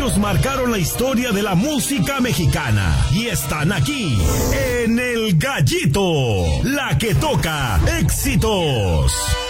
Ellos marcaron la historia de la música mexicana y están aquí en El Gallito, la que toca éxitos.